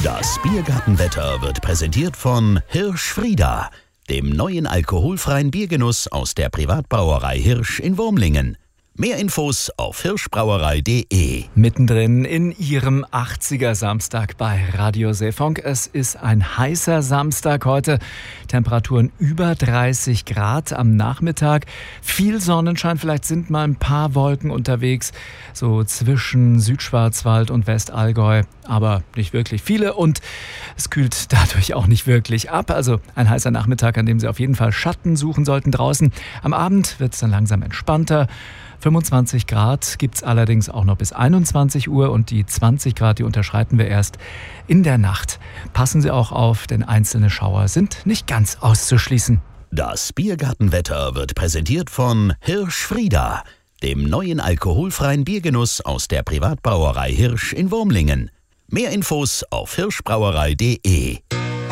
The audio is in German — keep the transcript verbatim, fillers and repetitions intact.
Das Biergartenwetter wird präsentiert von Hirsch-Frieda, dem neuen alkoholfreien Biergenuss aus der Privatbrauerei Hirsch in Wurmlingen. Mehr Infos auf hirschbrauerei punkt de. Mittendrin in Ihrem achtziger-Samstag bei Radio Seefunk. Es ist ein heißer Samstag heute. Temperaturen über dreißig Grad am Nachmittag. Viel Sonnenschein, vielleicht sind mal ein paar Wolken unterwegs, so zwischen Südschwarzwald und Westallgäu. Aber nicht wirklich viele und es kühlt dadurch auch nicht wirklich ab. Also ein heißer Nachmittag, an dem Sie auf jeden Fall Schatten suchen sollten draußen. Am Abend wird es dann langsam entspannter. fünfundzwanzig Grad gibt es allerdings auch noch bis einundzwanzig Uhr und die zwanzig Grad, die unterschreiten wir erst in der Nacht. Passen Sie auch auf, denn einzelne Schauer sind nicht ganz auszuschließen. Das Biergartenwetter wird präsentiert von Hirsch-Frieda, dem neuen alkoholfreien Biergenuss aus der Privatbrauerei Hirsch in Wurmlingen. Mehr Infos auf hirschbrauerei punkt de.